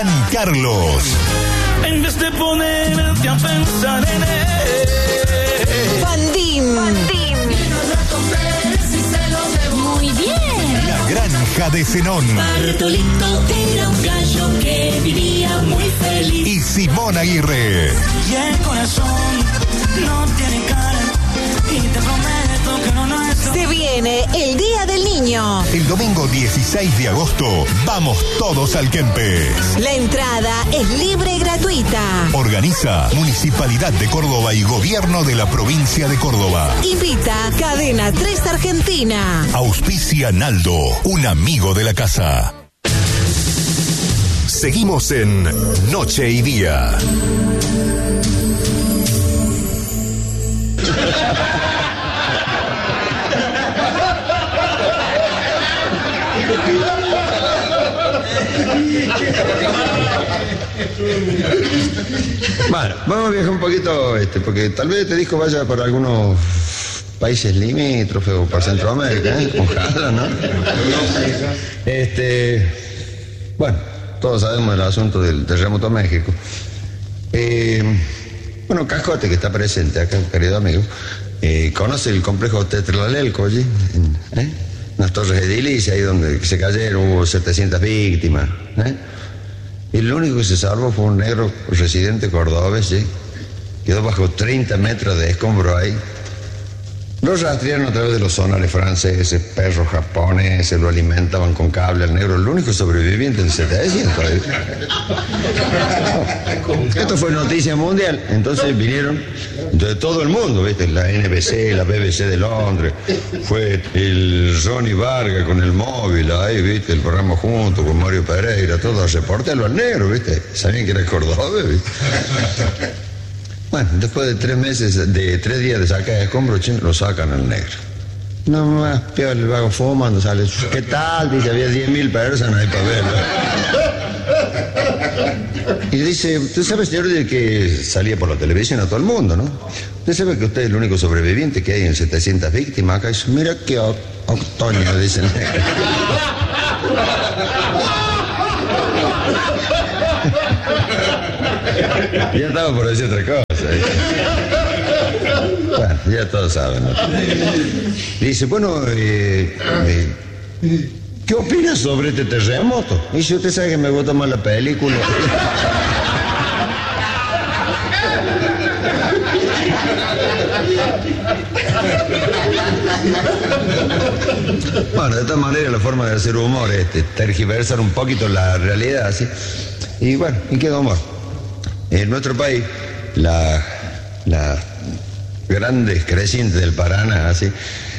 Carlos. En vez de ponerte a pensar en él. Bandín. Muy bien. La granja de Zenón. Bartolito era un gallo que vivía muy feliz. Y Simón Aguirre. Y el corazón no tiene cara. Y te prometo que no nuestro. Se viene el Día del Niño. El domingo 16 de agosto, vamos todos al Kempes. La entrada es libre y gratuita. Organiza Municipalidad de Córdoba y Gobierno de la Provincia de Córdoba. Invita Cadena 3 Argentina. Auspicia Naldo, un amigo de la casa. Seguimos en Noche y Día. Bueno, vamos a viajar un poquito, porque tal vez este disco vaya por algunos países limítrofes o por Centroamérica, ojalá, ¿no? Bueno, todos sabemos el asunto del terremoto en México. Bueno, Cascote, que está presente acá, querido amigo, conoce el complejo Tetlalelco allí, en las torres edilicias, ahí donde se cayeron, hubo 700 víctimas, Y lo único que se salvó fue un negro residente cordobés, ¿sí? Quedó bajo 30 metros de escombro ahí. Lo rastrearon a través de los sonares franceses, perros japoneses, lo alimentaban con cable al negro, el único sobreviviente del 700. Esto fue noticia mundial. Entonces vinieron de todo el mundo, ¿viste? La NBC, la BBC de Londres, fue el Ronnie Varga con el móvil, ahí, ¿viste? El programa junto con Mario Pereira, todo a reportarlo al negro, ¿viste? Sabían que era cordobés, ¿viste? Bueno, después de 3 días de sacar de escombros, lo sacan al negro. No más, peor el vago fumando, sale. ¿Qué tal? Dice, había 10.000 personas ahí para verlo. Y dice, usted sabe, señor, de que salía por la televisión a todo el mundo, ¿no? Usted sabe que usted es el único sobreviviente que hay en 700 víctimas acá. Y dice, mira qué otoño, dice el negro. Ya estaba por decir otra cosa. Bueno, ya todos saben, ¿no? Dice, bueno, ¿qué opinas sobre este terremoto? Dice, usted sabe que me gusta más la película. Bueno, de todas maneras la forma de hacer humor es tergiversar un poquito la realidad, ¿sí? Y bueno, ¿y qué humor? En nuestro país, las grandes crecientes del Paraná, así,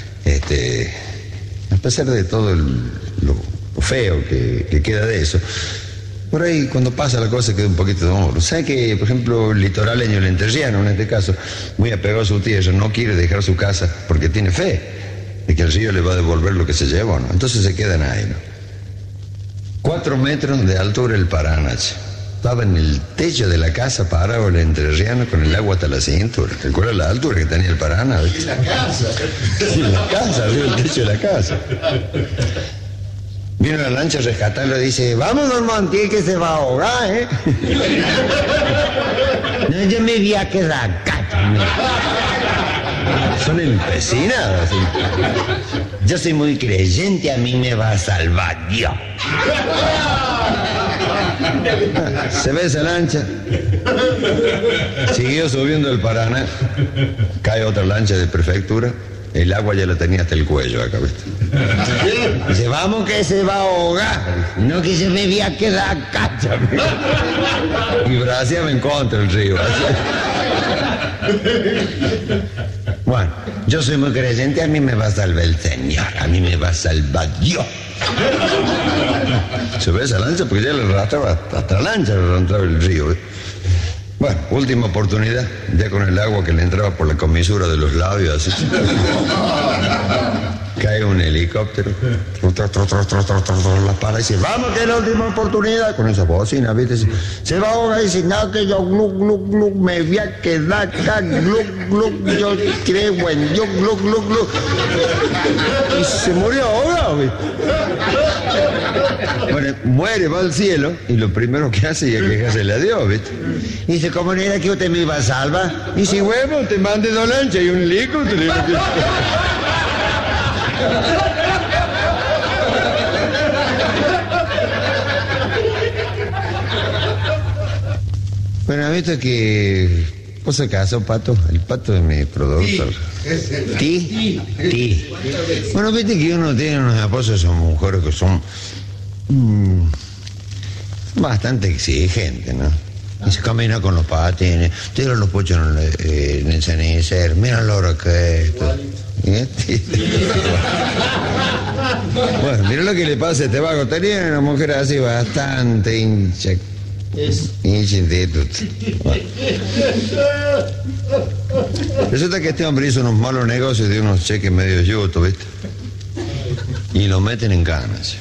a pesar de todo lo feo que queda de eso, por ahí cuando pasa la cosa queda un poquito de humor. ¿Sabe que, por ejemplo, el litoraleño, el entrerriano en este caso, muy apegado a su tierra, no quiere dejar su casa porque tiene fe de que el río le va a devolver lo que se llevó, ¿no? Entonces se quedan ahí, ¿no? 4 metros de altura el Paraná, estaba en el techo de la casa parado el entrerriano con el agua hasta la cintura. ¿Recuerdas la altura que tenía el Paraná? ¿Viste? La casa. Sí, la casa, arriba el techo de la casa. Vino la lancha a rescatarlo y dice, vamos, don Montiel, que se va a ahogar, ¿eh? No, yo me voy a quedar acá también. Son empecinados, ¿sí? Yo soy muy creyente, a mí me va a salvar Dios. Se ve esa lancha. Siguió subiendo el Paraná. Cae otra lancha de prefectura. El agua ya la tenía hasta el cuello acá, ¿viste? Dice, vamos que se va a ahogar. No, que se me voy a quedar acá. Y braceaba en contra el río. Bueno, yo soy muy creyente, a mí me va a salvar el Señor. A mí me va a salvar Dios. Se ve esa lancha porque ya le arrastraba hasta la lancha, le arrastraba el río, ¿eh? Bueno, última oportunidad, ya con el agua que le entraba por la comisura de los labios, así. cae un helicóptero, la para y dice, vamos que es la última oportunidad, con esa bocina, ¿viste? Se va ahora y dice, no, que yo gluk, me voy a quedar acá, gluk, yo creo en yo gluk. Y se murió ahogado, ¿viste? Bueno, muere, va al cielo, y lo primero que hace es quejársele a Dios, ¿viste? Y dice, ¿cómo no era que usted me iba a salvar? Y si huevo, te mande 2 lanchas y un helicóptero. Bueno, ¿has visto que vos se casó, Pato? El Pato es mi productor. ¿Ti? Bueno, viste que uno tiene unos esposos, son mujeres que son bastante exigentes, ¿no? Y se camina con los patines, tira los puchos en el cenicero, mira la hora que es. Bueno, mira lo que le pasa a este vago. Tenía una mujer así bastante hincha. Bueno. Resulta que este hombre hizo unos malos negocios de unos cheques medio yutos, ¿viste? Y lo meten en canas.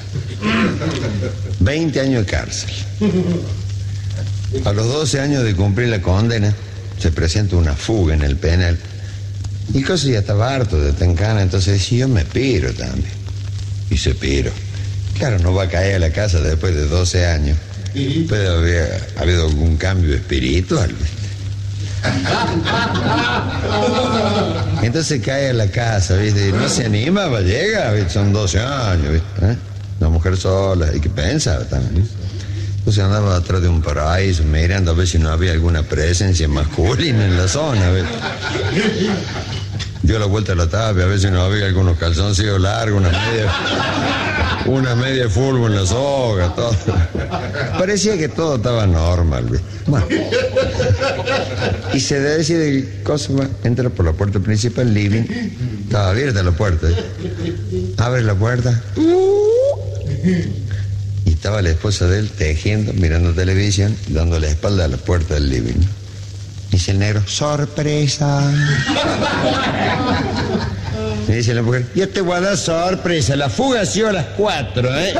20 años de cárcel. A los 12 años de cumplir la condena, se presenta una fuga en el penal. Y Coso ya estaba harto de estar en cana, entonces dice, yo me piro también. Y se piro. Claro, no va a caer a la casa después de 12 años. Puede haber habido algún cambio espiritual, ¿viste? Entonces cae a la casa, ¿viste? Y no se anima, va, llega, ¿viste? Son 12 años, ¿viste? Una mujer sola, y que pensaba también, ¿viste? Entonces andaba atrás de un paraíso mirando a ver si no había alguna presencia masculina en la zona, ¿ves? Dio la vuelta a la tabla a ver si no había algunos calzoncillos largos, una media fulbo en la soga, todo. Parecía que todo estaba normal, ¿ves? Bueno. Y se decide el Cosma, entra por la puerta principal, living. Estaba abierta la puerta, ¿eh? Abre la puerta. Y estaba la esposa de él tejiendo, mirando televisión, dando la espalda a la puerta del living. Dice el negro, ¡sorpresa! Y dice la mujer, yo te voy a dar sorpresa, la fuga ha sido a las 4, ¿eh?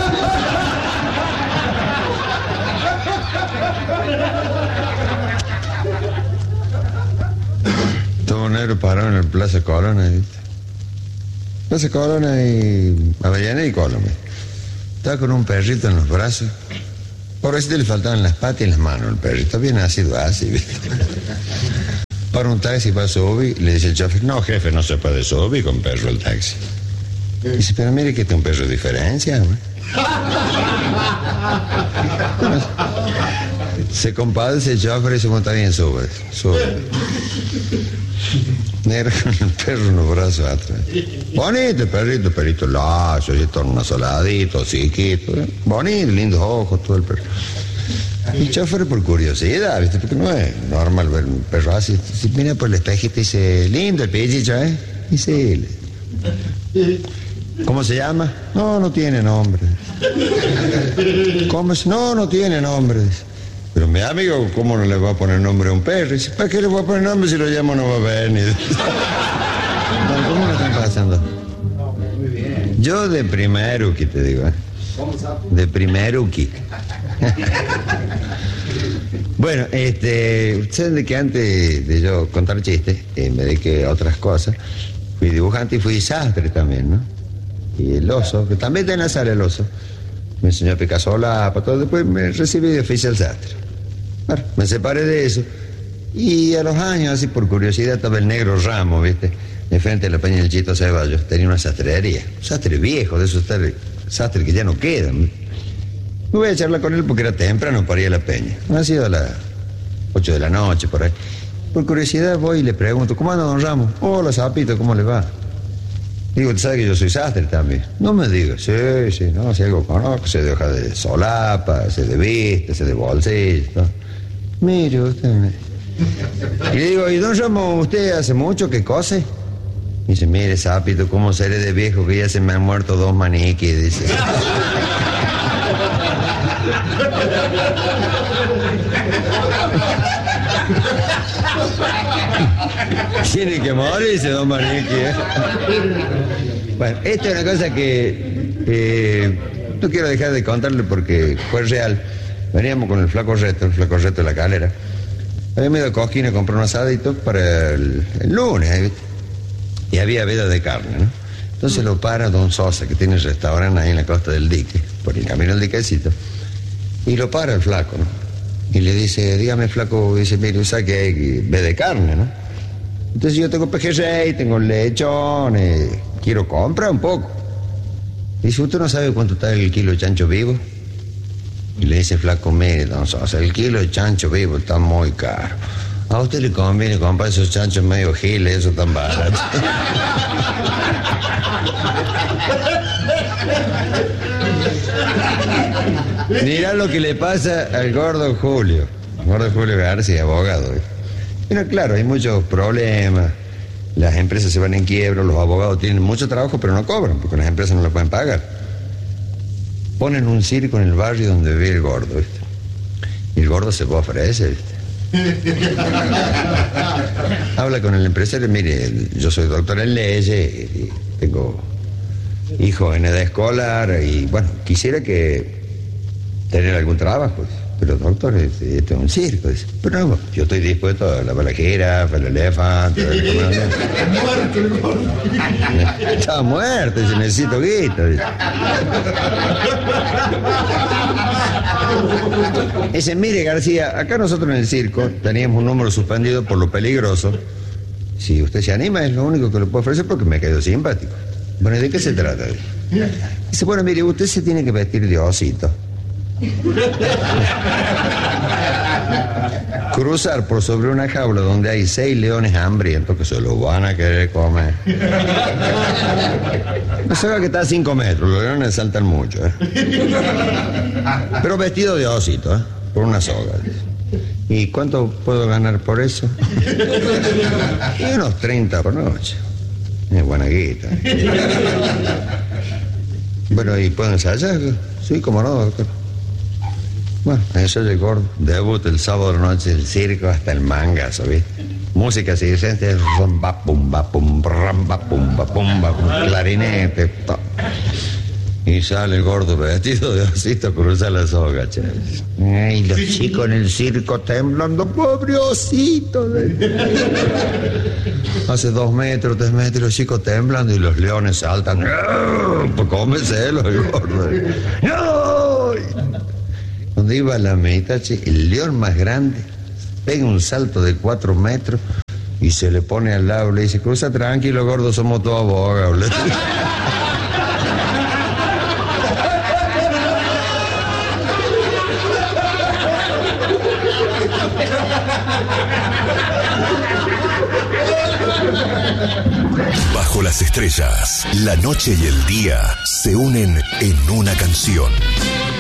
Todo un negro parado en el Plaza Corona, ¿viste? Plaza Corona y Avellaneda y Colón. Estaba con un perrito en los brazos. Pobrecito, le faltaban las patas y las manos. El perrito bien nacido así, ¿viste? Para un taxi para subir, le dice el chofer, no, jefe, no se puede subir con perro el taxi. Dice, pero mire que este es un perro de diferencia, ¿no? Se compadece el chofer y dice, bueno, está bien, sube. Negro con el perro en los brazos atrás. Bonito el perrito lazo, y tornasoladito, chiquito. Bonito, lindos ojos, todo el perro. Y el chofer por curiosidad, ¿viste? Porque no es normal ver un perro así. Si mira por el espejito y dice, lindo el pellicho, ¿eh? Y sí. ¿Cómo se llama? No tiene nombre. ¿Cómo es? No tiene nombre. Pero mi amigo, ¿cómo no le va a poner nombre a un perro? Dice, ¿para qué le voy a poner nombre si lo llamo no va a venir? ¿Cómo lo están pasando? Muy bien. Yo de primeruki, te digo, ¿eh? ¿Cómo sabe? De primeruki. Bueno, ustedes de que antes de yo contar chistes, me dediqué a otras cosas, fui dibujante y fui sastre también, ¿no? Y el oso, que también tiene azar el oso, me enseñó a picar solapa, todo, después me recibí de oficial sastre. Bueno, me separé de eso. Y a los años, así por curiosidad, estaba el negro Ramos, ¿viste? De frente a la Peña del Chito Ceballos. Tenía una sastrería. Un sastre viejo, de esos sastres que ya no quedan. Me voy a charlar con él porque era temprano para ir a la Peña. Ha sido a las 8 de la noche, por ahí. Por curiosidad voy y le pregunto, ¿cómo anda don Ramos? Hola, sapito, ¿cómo le va? Digo, ¿tú sabes que yo soy sastre también? No me digas, sí, no, si algo conozco, sé de hoja de solapa, sé de vista, sé de bolsillo, ¿no? Mire usted. Y le digo, ¿y don Ramos, usted hace mucho que cose? Y dice, mire, sapito, ¿cómo seré de viejo que ya se me han muerto 2 maniquis? Dice. Tiene que morirse, don Maniqui. Bueno, esta es una cosa que no quiero dejar de contarle porque fue real. Veníamos con el flaco Reto de la Calera. Habíamos ido a Cosquín a comprar un asadito para el lunes, ¿viste? Y había veda de carne, ¿no? Entonces lo para don Sosa, que tiene el restaurante ahí en la costa del dique, por el camino del diquecito, y lo para el flaco, ¿no? Y le dice, dígame, flaco, dice, mire, usted que hay veda de carne, ¿no? Entonces yo tengo pejerrey, tengo lechón, quiero comprar un poco. Dice, ¿usted no sabe cuánto está el kilo de chancho vivo? Y le dice, flaco, mire, don Sosa, el kilo de chancho vivo está muy caro. A usted le conviene comprar esos chanchos medio giles, esos tan baratos. Mirá lo que le pasa al gordo Julio. Gordo Julio García, abogado. Pero claro, hay muchos problemas. Las empresas se van en quiebra, los abogados tienen mucho trabajo, pero no cobran, porque las empresas no lo pueden pagar. Ponen un circo en el barrio donde vive el gordo, ¿viste? Y el gordo se ofrece, ¿viste? Habla con el empresario, mire, yo soy doctor en leyes y tengo hijos en edad escolar y bueno, quisiera que tener algún trabajo, pero doctor, este es un circo, dice. Pero no, yo estoy dispuesto a lavar la jirafa, el elefante, muerto el gordo. Estaba muerto, dice, necesito guita, dice. Dice, mire García, acá nosotros en el circo teníamos un número suspendido por lo peligroso. Si usted se anima es lo único que le puedo ofrecer porque me quedó simpático. Bueno, ¿de qué se trata? Dice, bueno, mire, usted se tiene que vestir de osito. Cruzar por sobre una jaula donde hay 6 leones hambrientos que se los van a querer comer. No se ve que está a 5 metros, los leones saltan mucho, pero vestido de osito, por una soga. ¿Y cuánto puedo ganar por eso? Y unos 30 por noche. Es buena guita. Bueno, ¿y puedo ensayar? Sí, cómo no, doctor. Bueno, eso es el gordo. Debut el sábado de la noche, el circo hasta el mangazo, ¿viste? Música circense, rumba, pumba, pum, ramba, pumba, pumba, clarinete, todo. Y sale el gordo vestido de osito, cruza la soga, che. Ay, los chicos en el circo temblando, pobre osito. Hace 2 metros, 3 metros, los chicos temblando y los leones saltan. Pues cómeselo, el gordo. ¡No! Cuando iba a la mitad, el león más grande pega un salto de 4 metros y se le pone al lado, le dice, cruza tranquilo, gordo, somos todos abogados. Bajo las estrellas, la noche y el día se unen en una canción.